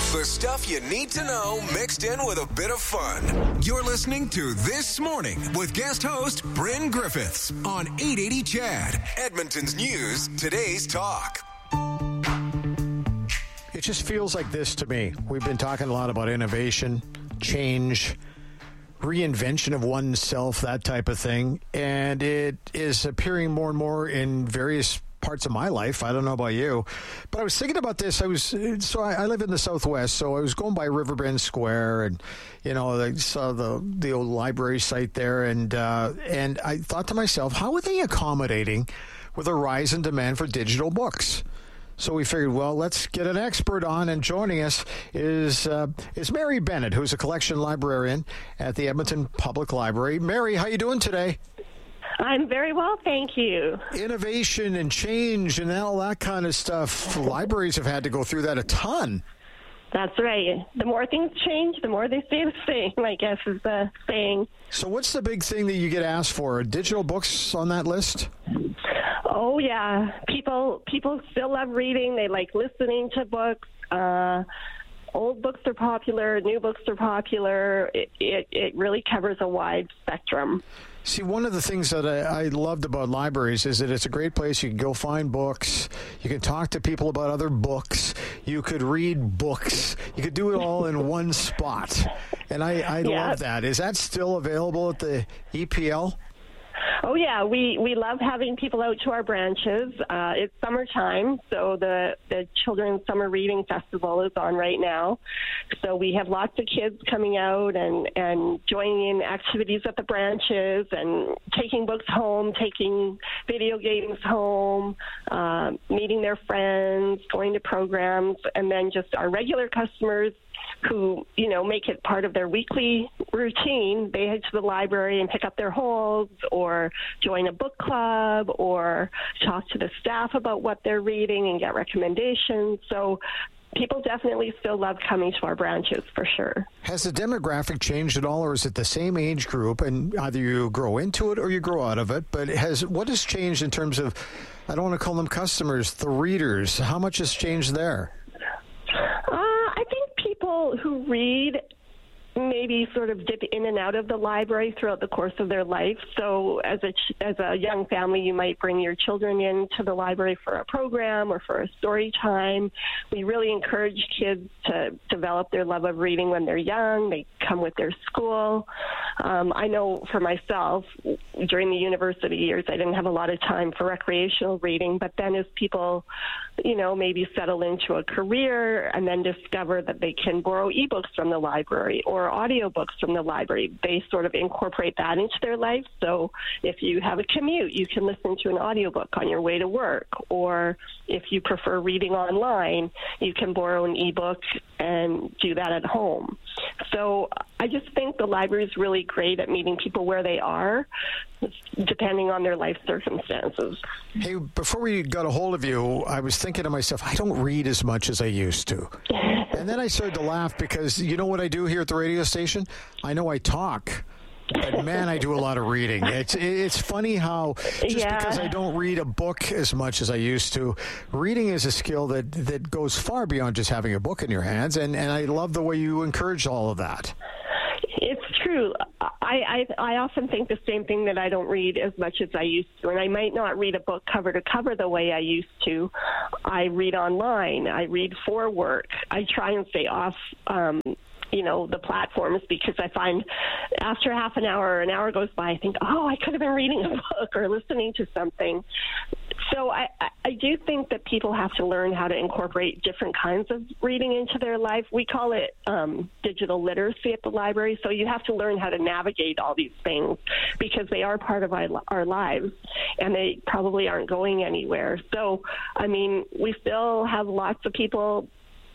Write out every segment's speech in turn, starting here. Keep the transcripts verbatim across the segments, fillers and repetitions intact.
The stuff you need to know mixed in with a bit of fun. You're listening to This Morning with guest host Bryn Griffiths on eight eighty C H A D, Edmonton's News, Today's Talk. It just feels like this to me. We've been talking a lot about innovation, change, reinvention of oneself, that type of thing. And it is appearing more and more in various parts of my life. I don't know about you, but I was thinking about this. I was, so I, I live in the Southwest, so I was going by Riverbend Square and, you know, I saw the, the old library site there. And, uh, and I thought to myself, how are they accommodating with a rise in demand for digital books? So we figured, well, let's get an expert on, and joining us is uh, is Mary Bennett, who's a collection librarian at the Edmonton Public Library. Mary, how you doing today? I'm very well, thank you. Innovation and change and all that kind of stuff. Libraries have had to go through that a ton. That's right. The more things change, the more they stay the same, I guess is the saying. So what's the big thing that you get asked for? Are digital books on that list? Oh, yeah. People people still love reading. They like listening to books. Uh, old books are popular. New books are popular. It, it, it really covers a wide spectrum. See, one of the things that I, I loved about libraries is that it's a great place. You can go find books. You can talk to people about other books. You could read books. You could do it all in one spot. And I, I yeah. love that. Is that still available at the E P L? Oh, yeah. We, we love having people out to our branches. Uh, it's summertime, so the, the Children's Summer Reading Festival is on right now. So we have lots of kids coming out and, and joining in activities at the branches and taking books home, taking video games home, uh, meeting their friends, going to programs, and then just our regular customers who, you know, make it part of their weekly routine. They head to the library and pick up their holds or join a book club or talk to the staff about what they're reading and get recommendations. So people definitely still love coming to our branches for sure. Has the demographic changed at all, or is it the same age group and either you grow into it or you grow out of it? But has what has changed in terms of, I don't want to call them customers, the readers? How much has changed there? People who read maybe sort of dip in and out of the library throughout the course of their life. So as a as a young family, you might bring your children into the library for a program or for a story time. We really encourage kids to develop their love of reading when they're young. They come with their school. Um, I know for myself, during the university years, I didn't have a lot of time for recreational reading, but then as people, you know, maybe settle into a career and then discover that they can borrow ebooks from the library or audiobooks from the library, they sort of incorporate that into their life. So if you have a commute, you can listen to an audiobook on your way to work, or if you prefer reading online, you can borrow an ebook and do that at home. So I just think the library is really great at meeting people where they are, depending on their life circumstances. Hey, before we got a hold of you, I was thinking to myself, I don't read as much as I used to. And then I started to laugh because you know what I do here at the radio station? I know I talk. But man, I do a lot of reading. It's it's funny how just yeah. because I don't read a book as much as I used to, reading is a skill that, that goes far beyond just having a book in your hands. And, and I love the way you encourage all of that. It's true. I, I I often think the same thing, that I don't read as much as I used to. And I might not read a book cover to cover the way I used to. I read online. I read for work. I try and stay off um you know, the platforms, because I find after half an hour or an hour goes by, I think, oh, I could have been reading a book or listening to something. So I, I do think that people have to learn how to incorporate different kinds of reading into their life. We call it um, digital literacy at the library. So you have to learn how to navigate all these things because they are part of our, our lives and they probably aren't going anywhere. So, I mean, we still have lots of people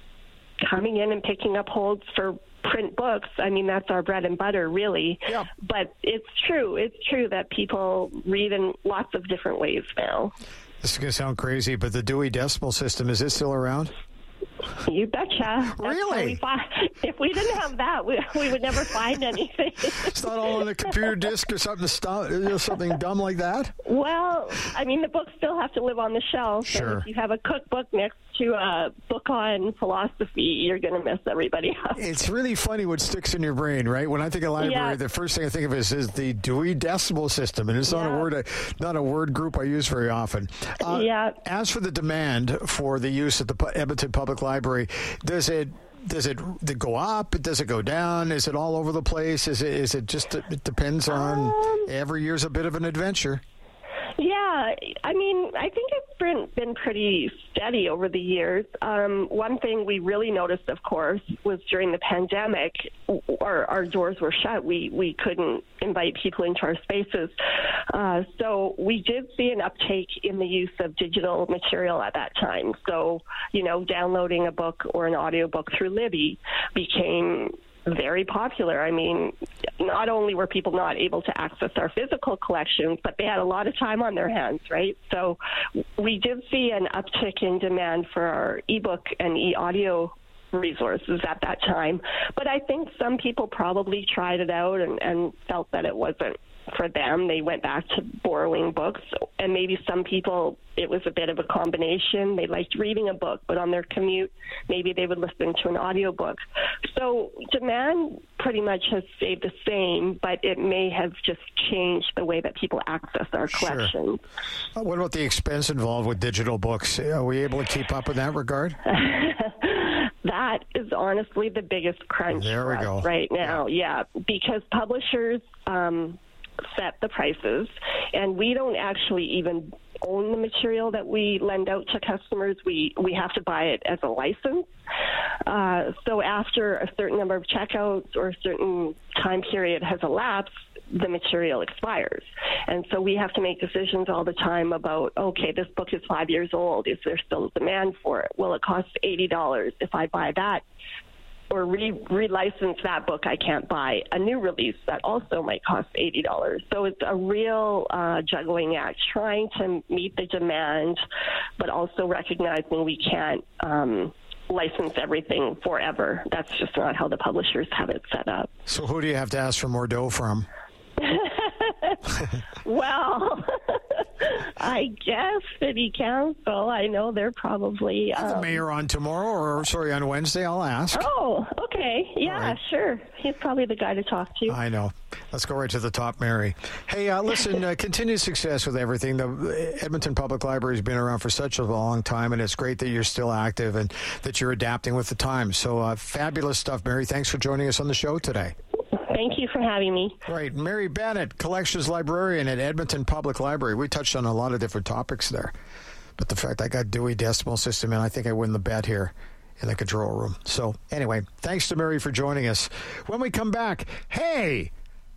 coming in and picking up holds for print books. I mean, that's our bread and butter, really. Yeah. But it's true. It's true that people read in lots of different ways now. This is going to sound crazy, but the Dewey Decimal System, is it still around? You betcha. Really? If we didn't have that, we, we would never find anything. It's not all on a computer disk or something, stu- you know, something dumb like that? Well, I mean, the books still have to live on the shelf. Sure. And if you have a cookbook next to a book on philosophy, you're going to miss everybody else. It's really funny what sticks in your brain, right? When I think of library, Yeah. the first thing I think of is, is the Dewey Decimal System, and it's not Yeah. a word, not a word group I use very often. Uh, Yeah. As for the demand for the use at the Pu- Edmonton Public Library, does it does it, does it go up? Does it go down? Is it all over the place? Is it is it just it depends on Um, every year's a bit of an adventure? Yeah, I mean, I think it's been, been pretty steady over the years. Um, one thing we really noticed, of course, was during the pandemic, our, our doors were shut. We, we couldn't invite people into our spaces. Uh, so we did see an uptake in the use of digital material at that time. So, you know, downloading a book or an audiobook through Libby became very popular. I mean, not only were people not able to access our physical collections, but they had a lot of time on their hands, right? So we did see an uptick in demand for our ebook and e-audio resources at that time. But I think some people probably tried it out and, and felt that it wasn't for them. They went back to borrowing books, and maybe some people, it was a bit of a combination. They liked reading a book, but on their commute, maybe they would listen to an audiobook. So demand pretty much has stayed the same, but it may have just changed the way that people access our collections. Sure. Uh, what about the expense involved with digital books? Are we able to keep up in that regard? That is honestly the biggest crunch there we for go. us right now. Yeah, yeah, because publishers um, set the prices, and we don't actually even own the material that we lend out to customers. We we have to buy it as a license. Uh, so after a certain number of checkouts or a certain time period has elapsed, the material expires. And so we have to make decisions all the time about, okay, this book is five years old. Is there still demand for it? Will it cost eighty dollars if I buy that? Or re- relicense that book, I can't buy a new release that also might cost eighty dollars. So it's a real uh, juggling act, trying to meet the demand, but also recognizing we can't um, license everything forever. That's just not how the publishers have it set up. So who do you have to ask for more dough from? Well, I guess city council. I know they're probably Um, the mayor on tomorrow, or sorry, on Wednesday. I'll ask. Oh, okay. Yeah, right. Sure. He's probably the guy to talk to. I know. Let's go right to the top, Mary. Hey, uh, listen, uh, continued success with everything. The Edmonton Public Library has been around for such a long time, and it's great that you're still active and that you're adapting with the times. So uh, fabulous stuff, Mary. Thanks for joining us on the show today. Thank you for having me. Right. Mary Bennett, collections librarian at Edmonton Public Library. We touched on a lot of different topics there. But the fact I got Dewey Decimal System, and I think I win the bet here in the control room. So anyway, thanks to Mary for joining us. When we come back, hey,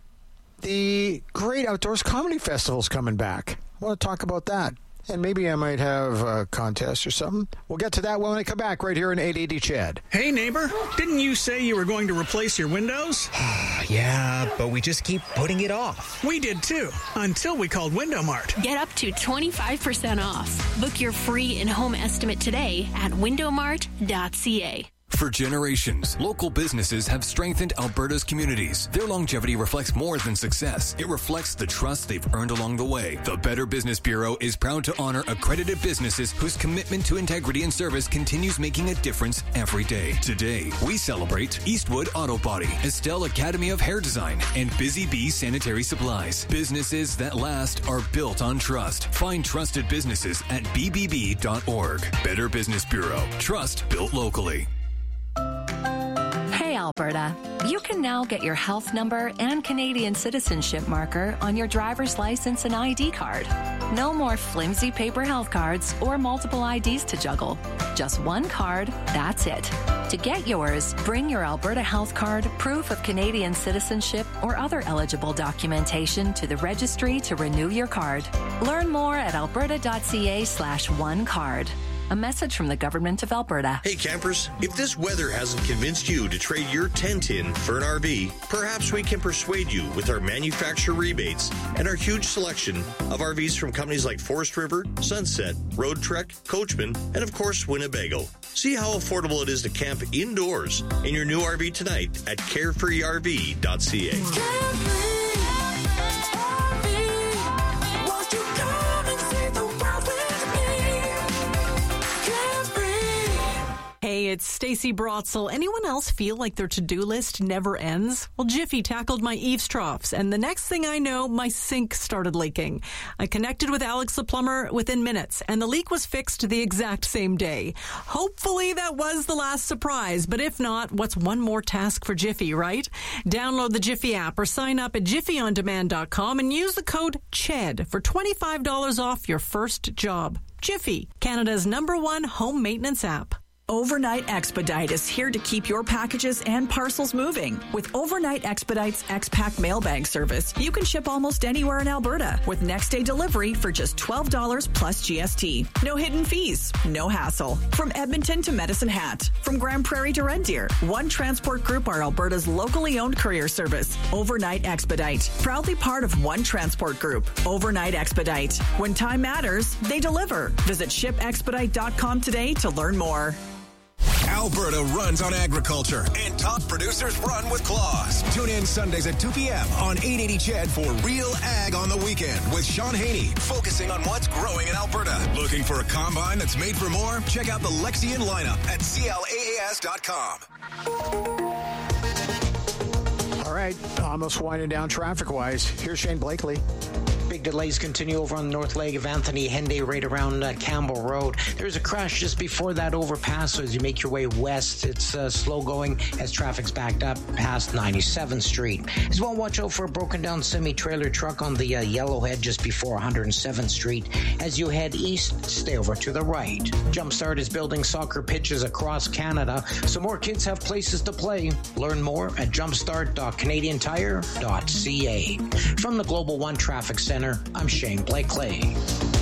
the Great Outdoors Comedy Festival's coming back. I want to talk about that. And maybe I might have a contest or something. We'll get to that when I come back right here in eight eighty Chad. Hey, neighbor, didn't you say you were going to replace your windows? Yeah, but we just keep putting it off. We did too, until we called Window Mart. Get up to twenty-five percent off. Book your free in-home estimate today at window mart dot c a. For generations, local businesses have strengthened Alberta's communities. Their longevity reflects more than success. It reflects the trust they've earned along the way. The Better Business Bureau is proud to honor accredited businesses whose commitment to integrity and service continues making a difference every day. Today, we celebrate Eastwood Auto Body, Estelle Academy of Hair Design, and Busy Bee Sanitary Supplies. Businesses that last are built on trust. Find trusted businesses at b b b dot org. Better Business Bureau. Trust built locally. Hey, Alberta. You can now get your health number and Canadian citizenship marker on your driver's license and I D card. No more flimsy paper health cards or multiple I Ds to juggle. Just one card, that's it. To get yours, bring your Alberta health card, proof of Canadian citizenship, or other eligible documentation to the registry to renew your card. Learn more at alberta dot c a slash one card. A message from the Government of Alberta. Hey campers, if this weather hasn't convinced you to trade your tent in for an R V, perhaps we can persuade you with our manufacturer rebates and our huge selection of R Vs from companies like Forest River, Sunset, Road Trek, Coachman, and of course Winnebago. See how affordable it is to camp indoors in your new R V tonight at carefree R V dot C A. Hey, it's Stacey Brotzel. Anyone else feel like their to-do list never ends? Well, Jiffy tackled my eaves troughs, and the next thing I know, my sink started leaking. I connected with Alex the plumber within minutes, and the leak was fixed the exact same day. Hopefully that was the last surprise, but if not, what's one more task for Jiffy, right? Download the Jiffy app or sign up at jiffy on demand dot com and use the code C H E D for twenty-five dollars off your first job. Jiffy, Canada's number one home maintenance app. Overnight Expedite is here to keep your packages and parcels moving. With Overnight Expedite's X-Pack mail bag service, you can ship almost anywhere in Alberta with next day delivery for just twelve dollars plus G S T. No hidden fees, no hassle. From Edmonton to Medicine Hat, from Grand Prairie to Red Deer, One Transport Group are Alberta's locally owned courier service. Overnight Expedite, proudly part of One Transport Group. Overnight Expedite. When time matters, they deliver. Visit ship expedite dot com today to learn more. Alberta runs on agriculture, and top producers run with claws. Tune in Sundays at two p.m. on eight eighty C H E D for Real Ag on the Weekend with Sean Haney, focusing on what's growing in Alberta. Looking for a combine that's made for more? Check out the Lexion lineup at C L A A S dot com. All right, almost winding down traffic-wise. Here's Shane Blakely. Big delays continue over on the north leg of Anthony Henday right around uh, Campbell Road. There's a crash just before that overpass, so as you make your way west, it's uh, slow going as traffic's backed up past ninety-seventh Street. As well, watch out for a broken down semi-trailer truck on the uh, Yellowhead just before one hundred seventh Street. As you head east, stay over to the right. Jumpstart is building soccer pitches across Canada, so more kids have places to play. Learn more at jumpstart dot canadian tire dot c a. From the Global One Traffic Center, I'm Shane Blakely.